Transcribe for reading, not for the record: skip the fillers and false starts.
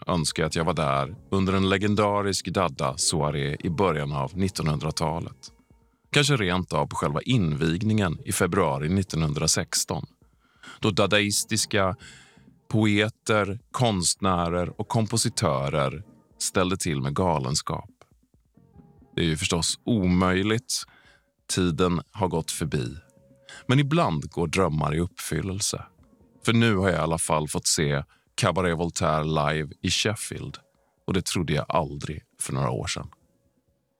önskar jag att jag var där under en legendarisk Dada-soiré i början av 1900-talet. Kanske rent av på själva invigningen i februari 1916. Då dadaistiska poeter, konstnärer och kompositörer ställde till med galenskap. Det är ju förstås omöjligt. Tiden har gått förbi. Men ibland går drömmar i uppfyllelse. För nu har jag i alla fall fått se Cabaret Voltaire live i Sheffield. Och det trodde jag aldrig för några år sedan.